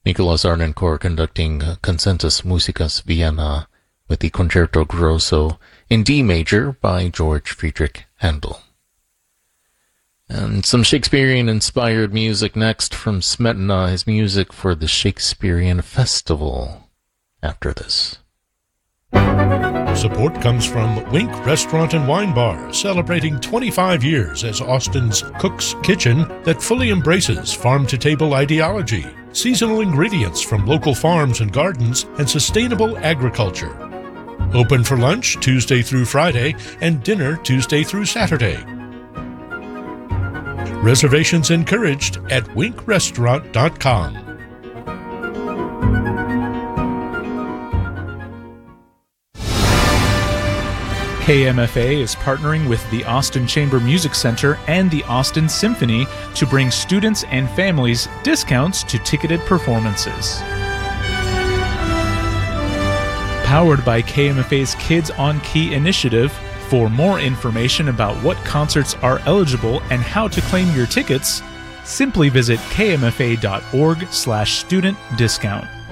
Nicolas Arnoncourt conducting Concentus Musicas Vienna with the Concerto Grosso in D major by George Friedrich Handel. And some Shakespearean-inspired music next from Smetana, his music for the Shakespearean Festival after this. Support comes from Wink Restaurant and Wine Bar, celebrating 25 years as Austin's Cook's Kitchen that fully embraces farm-to-table ideology, seasonal ingredients from local farms and gardens, and sustainable agriculture. Open for lunch Tuesday through Friday and dinner Tuesday through Saturday. Reservations encouraged at winkrestaurant.com. KMFA is partnering with the Austin Chamber Music Center and the Austin Symphony to bring students and families discounts to ticketed performances. Powered by KMFA's Kids on Key initiative, for more information about what concerts are eligible and how to claim your tickets, simply visit kmfa.org/student discount.